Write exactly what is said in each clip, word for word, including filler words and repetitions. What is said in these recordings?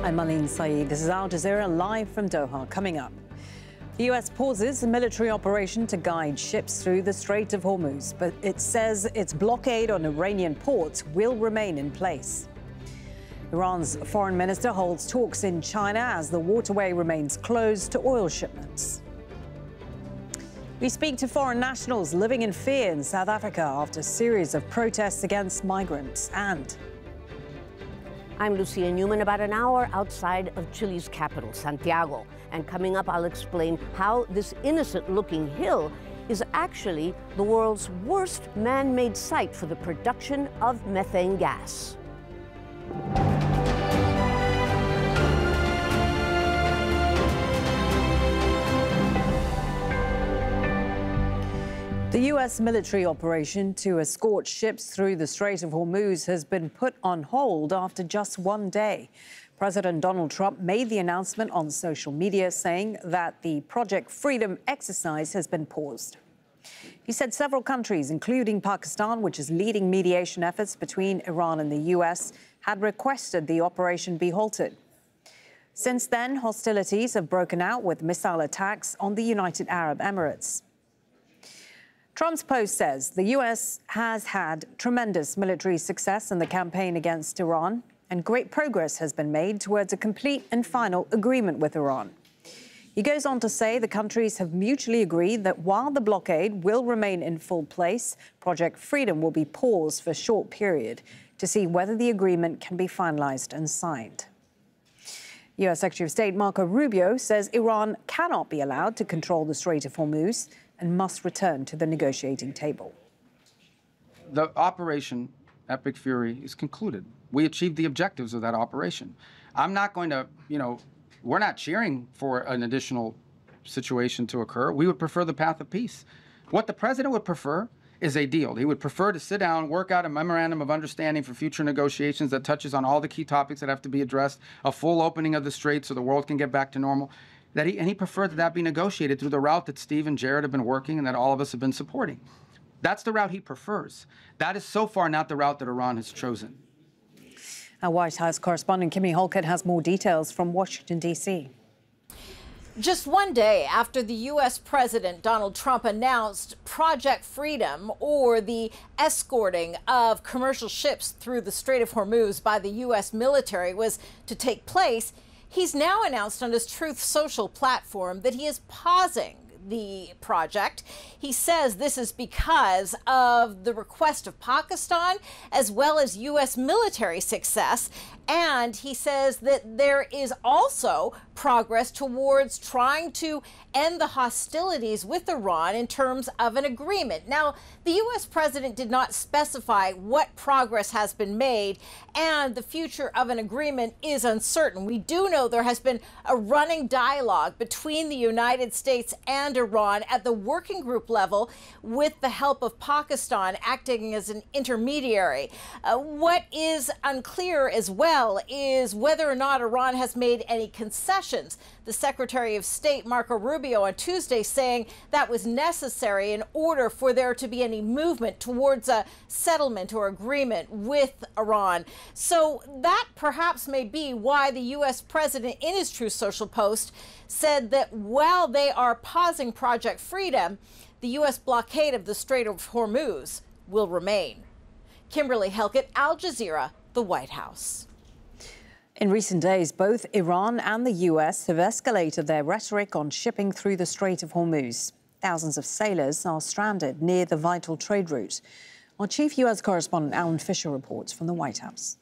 I'm Marlene Saeed. This is Al Jazeera live from Doha. Coming up, the U S pauses a military operation to guide ships through the Strait of Hormuz, but it says its blockade on Iranian ports will remain in place. Iran's foreign minister holds talks in China as the waterway remains closed to oil shipments. We speak to foreign nationals living in fear in South Africa after a series of protests against migrants. And I'm Lucia Newman, about an hour outside of Chile's capital, Santiago. And coming up, I'll explain how this innocent-looking hill is actually the world's worst man-made site for the production of methane gas. The U S military operation to escort ships through the Strait of Hormuz has been put on hold after just one day. President Donald Trump made the announcement on social media saying that the Project Freedom exercise has been paused. He said several countries, including Pakistan, which is leading mediation efforts between Iran and the U S, had requested the operation be halted. Since then, hostilities have broken out with missile attacks on the United Arab Emirates. Trump's post says the U S has had tremendous military success in the campaign against Iran, and great progress has been made towards a complete and final agreement with Iran. He goes on to say the countries have mutually agreed that while the blockade will remain in full place, Project Freedom will be paused for a short period to see whether the agreement can be finalized and signed. U S Secretary of State Marco Rubio says Iran cannot be allowed to control the Strait of Hormuz and must return to the negotiating table. The operation Epic Fury is concluded. We achieved the objectives of that operation. I'm not going to, you know, we're not cheering for an additional situation to occur. We would prefer the path of peace. What the president would prefer is a deal. He would prefer to sit down, work out a memorandum of understanding for future negotiations that touches on all the key topics that have to be addressed, a full opening of the strait so the world can get back to normal. That he, and he preferred that that be negotiated through the route that Steve and Jared have been working and that all of us have been supporting. That's the route he prefers. That is so far not the route that Iran has chosen. Our White House correspondent Kimmy Holkett has more details from Washington, D C Just one day after the U S President Donald Trump announced Project Freedom, or the escorting of commercial ships through the Strait of Hormuz by the U S military, was to take place, he's now announced on his Truth Social platform that he is pausing the project. He says this is because of the request of Pakistan as well as U S military success. And he says that there is also progress towards trying to end the hostilities with Iran in terms of an agreement. Now, the U S president did not specify what progress has been made, and the future of an agreement is uncertain. We do know there has been a running dialogue between the United States and Iran at the working group level with the help of Pakistan acting as an intermediary. Uh, what is unclear as well is whether or not Iran has made any concessions. The Secretary of State, Marco Rubio, on Tuesday saying that was necessary in order for there to be any movement towards a settlement or agreement with Iran. So that perhaps may be why the U S president, in his Truth Social post, said that while they are pausing Project Freedom, the U S blockade of the Strait of Hormuz will remain. Kimberly Helkett, Al Jazeera, the White House. In recent days, both Iran and the U S have escalated their rhetoric on shipping through the Strait of Hormuz. Thousands of sailors are stranded near the vital trade route. Our chief U S correspondent Alan Fisher reports from the White House.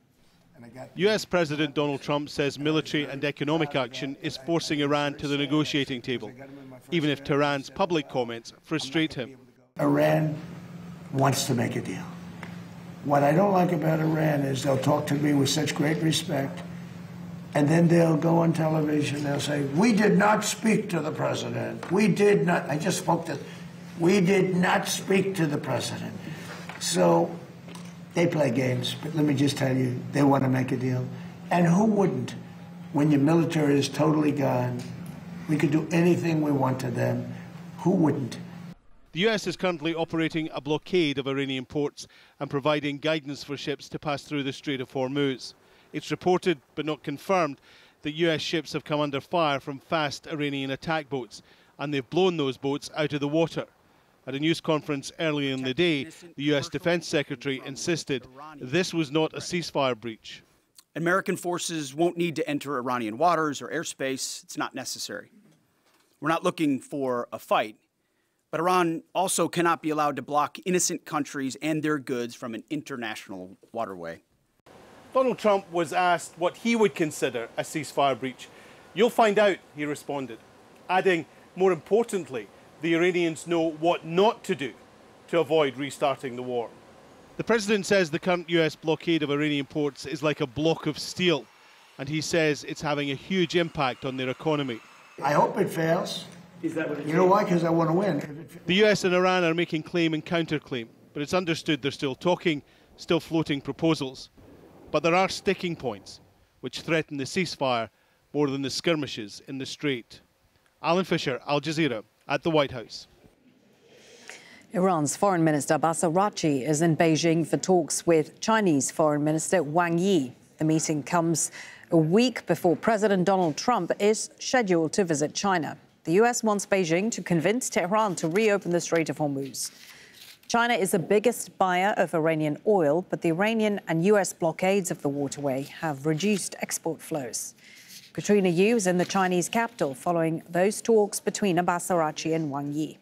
U S President Donald Trump says military and economic action is forcing Iran to the negotiating table, even if Tehran's public comments frustrate him. Iran wants to make a deal. What I don't like about Iran is they'll talk to me with such great respect, and then they'll go on television, they'll say, we did not speak to the president. We did not, I just spoke to, we did not speak to the president. So they play games, but let me just tell you, they want to make a deal. And who wouldn't? When your military is totally gone, we could do anything we want to them. Who wouldn't? The U S is currently operating a blockade of Iranian ports and providing guidance for ships to pass through the Strait of Hormuz. It's reported, but not confirmed, that U S ships have come under fire from fast Iranian attack boats, and they've blown those boats out of the water. At a news conference earlier in the day, the U S Defense Secretary insisted this was not a ceasefire breach. American forces won't need to enter Iranian waters or airspace. It's not necessary. We're not looking for a fight, but Iran also cannot be allowed to block innocent countries and their goods from an international waterway. Donald Trump was asked what he would consider a ceasefire breach. You'll find out, he responded, adding, more importantly, the Iranians know what not to do to avoid restarting the war. The president says the current U S blockade of Iranian ports is like a block of steel, and he says it's having a huge impact on their economy. I hope it fails. Is that what it You know why? Because I want to win. The U S and Iran are making claim and counterclaim, but it's understood they're still talking, still floating proposals. But there are sticking points which threaten the ceasefire more than the skirmishes in the Strait. Alan Fisher, Al Jazeera, at the White House. Iran's Foreign Minister Abbas Araghchi is in Beijing for talks with Chinese Foreign Minister Wang Yi. The meeting comes a week before President Donald Trump is scheduled to visit China. The U S wants Beijing to convince Tehran to reopen the Strait of Hormuz. China is the biggest buyer of Iranian oil, but the Iranian and U S blockades of the waterway have reduced export flows. Katrina Yu is in the Chinese capital following those talks between Abbas Araghchi and Wang Yi.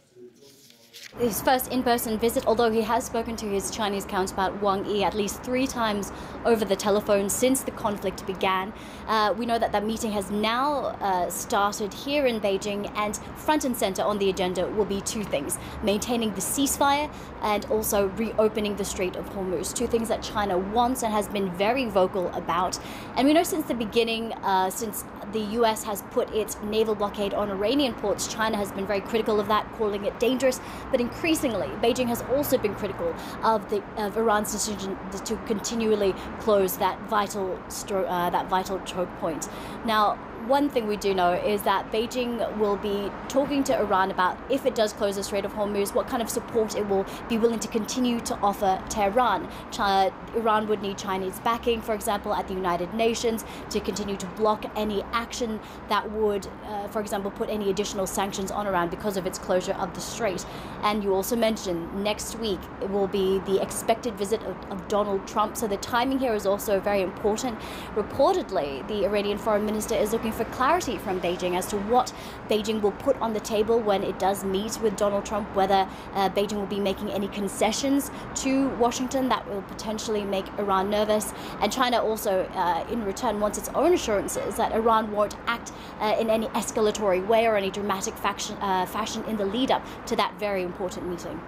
His first in-person visit, although he has spoken to his Chinese counterpart Wang Yi at least three times over the telephone since the conflict began. Uh, we know that that meeting has now uh, started here in Beijing, and front and center on the agenda will be two things: maintaining the ceasefire and also reopening the Strait of Hormuz. Two things that China wants and has been very vocal about. And we know since the beginning, uh, since the U S has put its naval blockade on Iranian ports, China has been very critical of that, calling it dangerous. But increasingly, Beijing has also been critical of the of Iran's decision to continually close that vital uh, that vital choke point. Now, one thing we do know is that Beijing will be talking to Iran about, if it does close the Strait of Hormuz, what kind of support it will be willing to continue to offer Tehran. China, Iran would need Chinese backing, for example, at the United Nations to continue to block any action that would, uh, for example, put any additional sanctions on Iran because of its closure of the Strait. And you also mentioned next week it will be the expected visit of, of Donald Trump. So the timing here is also very important. Reportedly, the Iranian foreign minister is looking for clarity from Beijing as to what Beijing will put on the table when it does meet with Donald Trump, whether uh, Beijing will be making any concessions to Washington that will potentially make Iran nervous. And China also, uh, in return, wants its own assurances that Iran won't act uh, in any escalatory way or any dramatic faction, uh, fashion in the lead up to that very important meeting.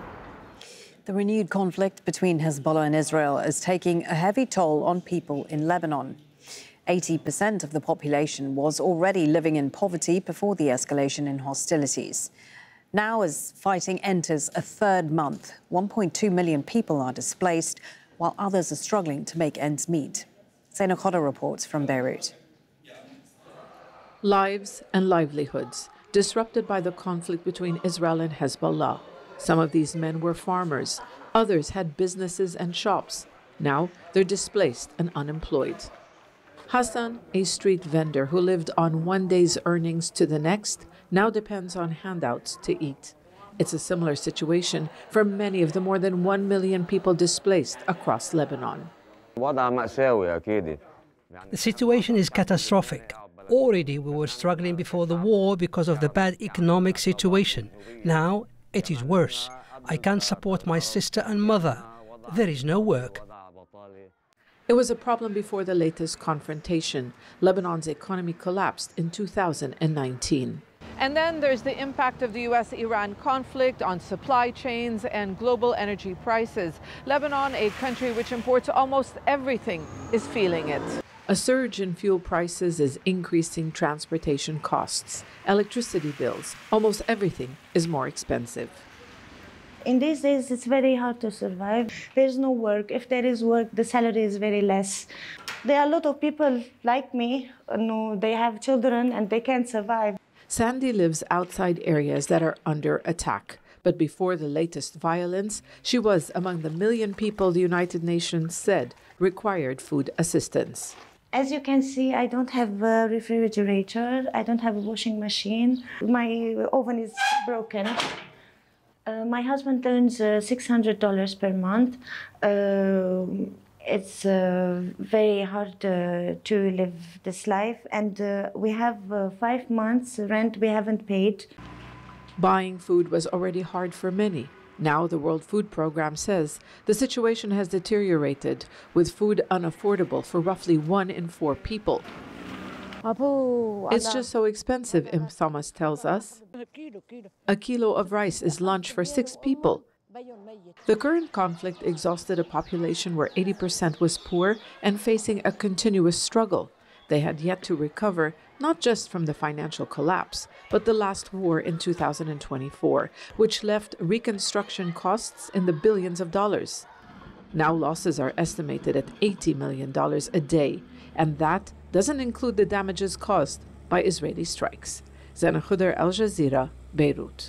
The renewed conflict between Hezbollah and Israel is taking a heavy toll on people in Lebanon. eighty percent of the population was already living in poverty before the escalation in hostilities. Now, as fighting enters a third month, one point two million people are displaced, while others are struggling to make ends meet. Zaina Khoda reports from Beirut. Lives and livelihoods disrupted by the conflict between Israel and Hezbollah. Some of these men were farmers. Others had businesses and shops. Now they're displaced and unemployed. Hassan, a street vendor who lived on one day's earnings to the next, now depends on handouts to eat. It's a similar situation for many of the more than one million people displaced across Lebanon. The situation is catastrophic. Already we were struggling before the war because of the bad economic situation. Now it is worse. I can't support my sister and mother. There is no work. It was a problem before the latest confrontation. Lebanon's economy collapsed in two thousand nineteen. And then there's the impact of the U S Iran conflict on supply chains and global energy prices. Lebanon, a country which imports almost everything, is feeling it. A surge in fuel prices is increasing transportation costs, electricity bills. Almost everything is more expensive. In these days, it's very hard to survive. There's no work. If there is work, the salary is very less. There are a lot of people like me, you know, they have children and they can't survive. Sandy lives outside areas that are under attack. But before the latest violence, she was among the million people the United Nations said required food assistance. As you can see, I don't have a refrigerator, I don't have a washing machine, my oven is broken. Uh, my husband earns uh, six hundred dollars per month. Uh, it's uh, very hard uh, to live this life, and uh, we have uh, five months rent we haven't paid. Buying food was already hard for many. Now the World Food Programme says the situation has deteriorated, with food unaffordable for roughly one in four people. It's just so expensive, Im Thomas tells us. A kilo of rice is lunch for six people. The current conflict exhausted a population where eighty percent was poor and facing a continuous struggle. They had yet to recover, not just from the financial collapse, but the last war in two thousand twenty-four, which left reconstruction costs in the billions of dollars. Now losses are estimated at eighty million dollars a day, and that doesn't include the damages caused by Israeli strikes. Zena Khuder, Al Jazeera, Beirut.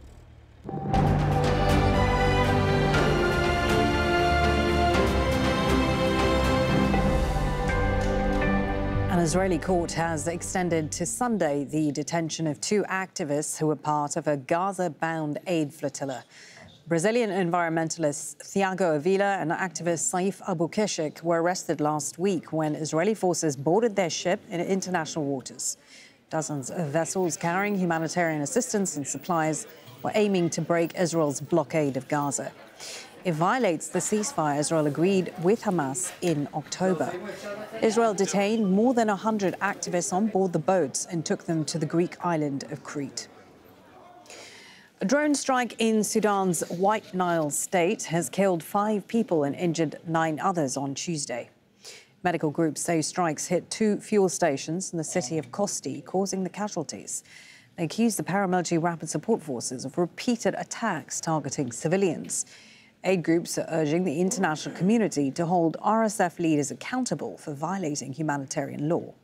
An Israeli court has extended to Sunday the detention of two activists who were part of a Gaza-bound aid flotilla. Brazilian environmentalists Thiago Avila and activist Saif Abu Keshik were arrested last week when Israeli forces boarded their ship in international waters. Dozens of vessels carrying humanitarian assistance and supplies were aiming to break Israel's blockade of Gaza. It violates the ceasefire Israel agreed with Hamas in October. Israel detained more than one hundred activists on board the boats and took them to the Greek island of Crete. A drone strike in Sudan's White Nile state has killed five people and injured nine others on Tuesday. Medical groups say strikes hit two fuel stations in the city of Kosti, causing the casualties. They accuse the paramilitary rapid support forces of repeated attacks targeting civilians. Aid groups are urging the international community to hold R S F leaders accountable for violating humanitarian law.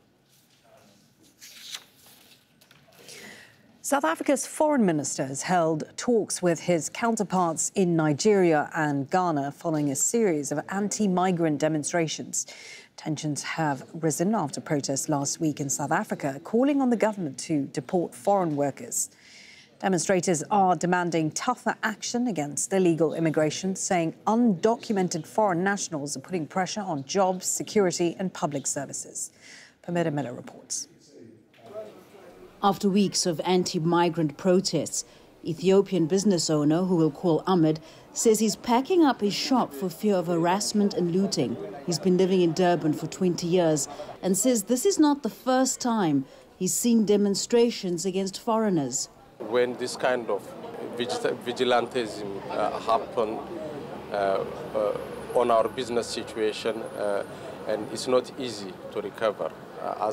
South Africa's foreign minister has held talks with his counterparts in Nigeria and Ghana following a series of anti-migrant demonstrations. Tensions have risen after protests last week in South Africa, calling on the government to deport foreign workers. Demonstrators are demanding tougher action against illegal immigration, saying undocumented foreign nationals are putting pressure on jobs, security and public services. Pamela Miller reports. After weeks of anti-migrant protests, Ethiopian business owner, who we'll call Ahmed, says he's packing up his shop for fear of harassment and looting. He's been living in Durban for twenty years and says this is not the first time he's seen demonstrations against foreigners. When this kind of vigilantism uh, happen uh, uh, on our business situation, uh, and it's not easy to recover. Uh,